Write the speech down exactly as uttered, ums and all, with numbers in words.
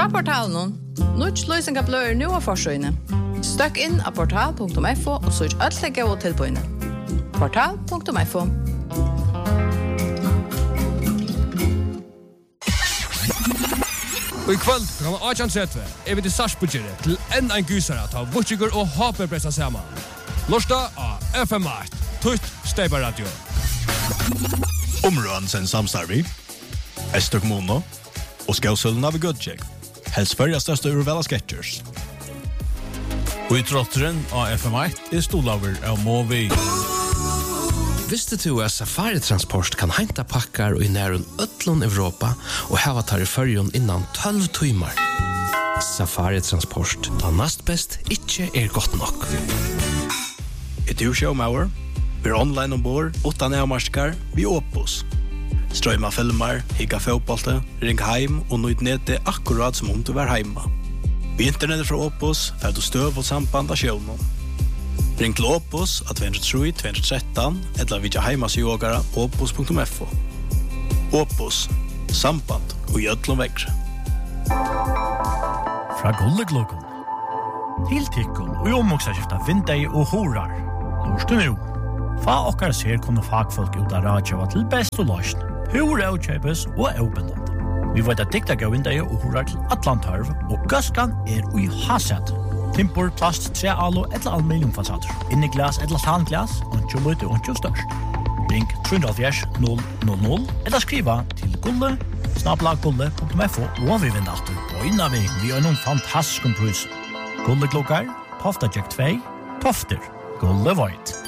Fra portalen, Nuts løsninga blør nu av forsøyne. Støkk inn av portal punktum f o og søk alt legge og tilbøyne. portal punktum f o. Og i kveld kan Arjan Setve er vi til Sarsbudgere til enn en gysere av Vutsigur og Haper pressa sammen. Lørsta av F M åtte, Tutt Steibar Radio. Områden sen samstarvi, Ester kommune og Skausøllen av Gudjek. Helst førja største urvala sketchers. Og i trotteren av F M åtte er stolaver av Movi. Visste du at Safari-transport kan henta pakkar og i nærun ötlun Europa og hava tar i fyrjon innan tolv timmar? Safari-transport, da nast best ikkje er godt nok. Er du showmauer? Vi er online ombord, utan avmarskar, vi Opus. Strøyma filmer, higga fotbollte, ring heim og nøyd nete akkurat som om du var heima. Vi internettet fra Opus, fer du støv og samband av sjøvnen. Ring til Opus at to tre to tre tre eller vidja heimas i ågara opus punktum f o. Opus, samband og i ødlom vekk. Fra Gullegluggen. Til tikkun og i omvoksaskifta vindei og horar. Lorstu nu. Fa okkar ser kunne fagfolk ut av radio til best og løsn. Hur avkjøpes og avbindende. Vi vet at dikta gav vindei og horar til Atlantarv og gaskan er ui haset. Timpor, plast, trealo eller aluminiumfasader. Inni glas eller tanglas, og lite og ikke størst. Ring tre null null null eller skriva til gulle, snabla gulle punktum f o og vi vinner alltid på innan vi vi har noen fantastisk pris. Gulle klokkar, Tofta Jack to, Tofter, Gulle Void.